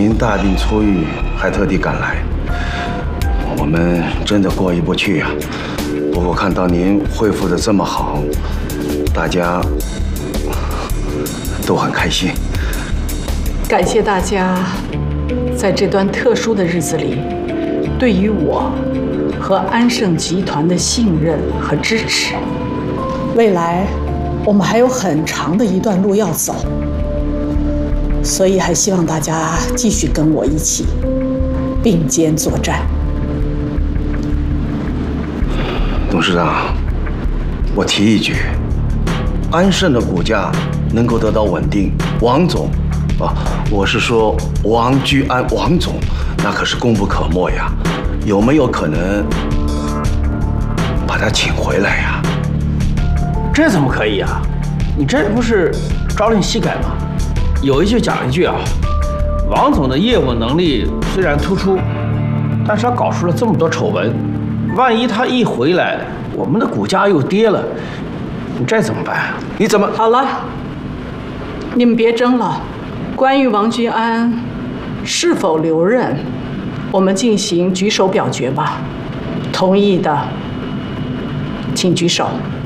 您大病初愈，还特地赶来，我们真的过意不去呀。不过看到您恢复的这么好，大家都很开心。 感谢大家在这段特殊的日子里，对于我和安盛集团的信任和支持。未来我们还有很长的一段路要走，所以还希望大家继续跟我一起并肩作战。 董事长，我提一句，安盛的股价能够得到稳定，王总，我是说王居安王总，那可是功不可没呀。有没有可能把他请回来呀？ 这怎么可以啊？你这不是朝令夕改吗？有一句讲一句啊，王总的业务能力虽然突出，但是他搞出了这么多丑闻，万一他一回来，我们的股价又跌了，你这怎么办啊？ 你怎么…… 好了，你们别争了。关于王居安是否留任，我们进行举手表决吧。同意的，请举手。